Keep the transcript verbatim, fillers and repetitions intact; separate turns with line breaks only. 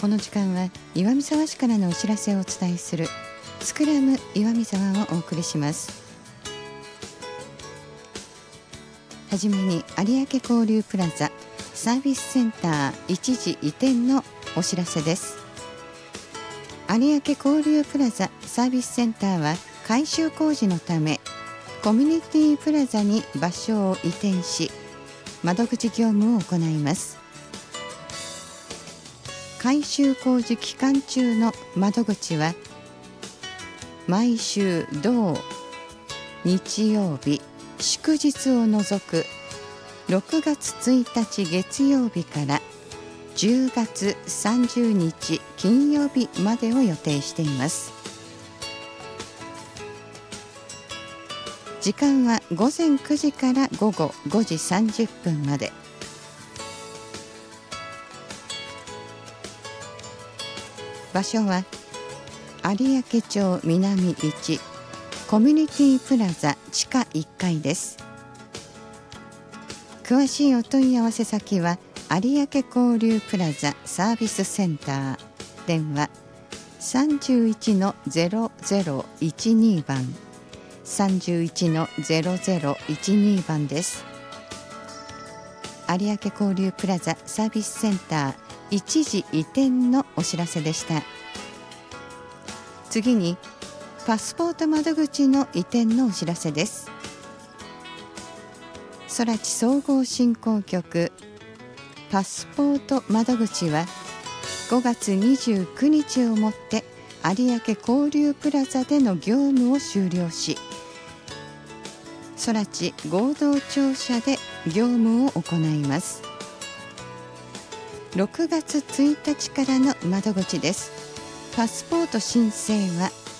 この時間は岩見沢市からのお知らせをお伝えするスクラム岩見沢をお送りします。はじめに有明交流プラザサービスセンター一時移転のお知らせです。有明交流プラザサービスセンターは改修工事のためコミュニティプラザに場所を移転し、窓口業務を行います。改修工事期間中の窓口は毎週土日曜日祝日を除くろくがつついたち月曜日からじゅうがつさんじゅうにち金曜日までを予定しています。時間はごぜんくじからごごごじさんじゅっぷんまで。場所は有明町南いちコミュニティプラザ地下いっかいです。詳しいお問い合わせ先は有明交流プラザサービスセンター、電話 さんじゅういちのゼロゼロいちに 番 さんじゅういちのゼロゼロいちに 番です。有明交流プラザサービスセンター一時移転のお知らせでした。次にパスポート窓口の移転のお知らせです。空知総合振興局パスポート窓口はごがつにじゅうくにちをもって有明交流プラザでの業務を終了し、空知合同庁舎で業務を行います。ろくがつついたちからの窓口です。パスポート申請は